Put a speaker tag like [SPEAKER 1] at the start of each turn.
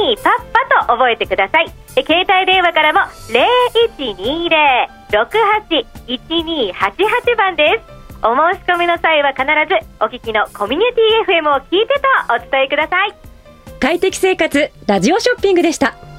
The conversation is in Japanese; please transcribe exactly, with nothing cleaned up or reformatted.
[SPEAKER 1] にパッパと覚えてください。え携帯電話からも ゼロいちにゼロ ろくはち いちにはちはち 番です。お申し込みの際は必ずお聞きのコミュニティ エフエム を聞いてとお伝えください。
[SPEAKER 2] 快適生活ラジオショッピングでした。